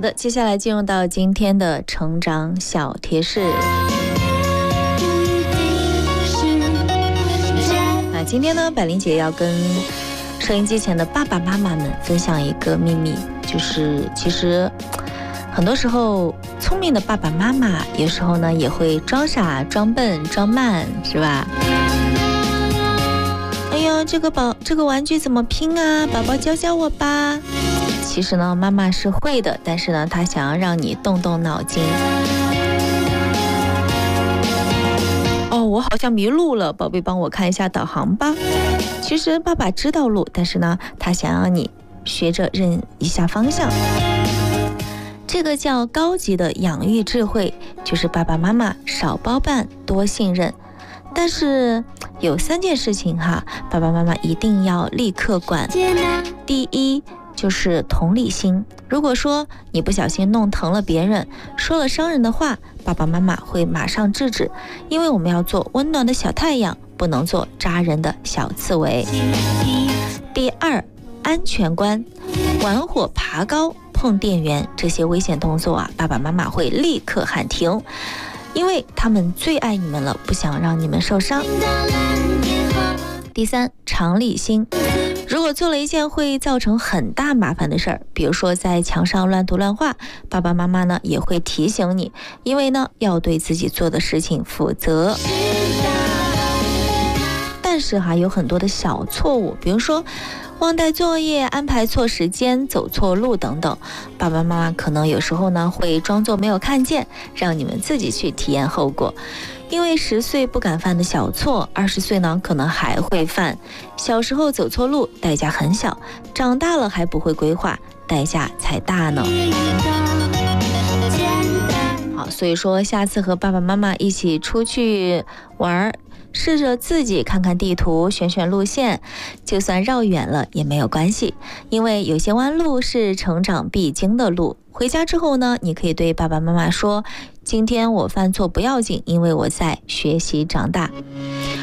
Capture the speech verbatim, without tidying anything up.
的，接下来进入到今天的成长小贴士。那今天呢，百灵姐要跟收音机前的爸爸妈妈们分享一个秘密，就是其实很多时候聪明的爸爸妈妈有时候呢也会装傻、装笨、装慢，是吧？哎呀，这个宝这个玩具怎么拼啊？宝宝教教我吧。其实呢，妈妈是会的，但是呢，她想要让你动动脑筋。哦，我好像迷路了，宝贝，帮我看一下导航吧。其实爸爸知道路，但是呢，他想要你学着认一下方向。这个叫高级的养育智慧，就是爸爸妈妈少包办，多信任。但是有三件事情哈，爸爸妈妈一定要立刻管。第一，就是同理心。如果说你不小心弄疼了别人，说了伤人的话，爸爸妈妈会马上制止，因为我们要做温暖的小太阳，不能做扎人的小刺猬。第二，安全观，玩火爬高、碰电源这些危险动作啊，爸爸妈妈会立刻喊停，因为他们最爱你们了，不想让你们受伤。第三，常理心。如果做了一件会造成很大麻烦的事儿，比如说在墙上乱涂乱画，爸爸妈妈呢也会提醒你，因为呢要对自己做的事情负责。但是还有很多的小错误，比如说忘带作业、安排错时间、走错路等等，爸爸妈妈可能有时候呢会装作没有看见，让你们自己去体验后果。因为十岁不敢犯的小错，二十岁呢可能还会犯。小时候走错路，代价很小；长大了还不会规划，代价才大呢。好，所以说下次和爸爸妈妈一起出去玩，试着自己看看地图，选选路线，就算绕远了也没有关系，因为有些弯路是成长必经的路。回家之后呢，你可以对爸爸妈妈说，今天我犯错不要紧，因为我在学习长大。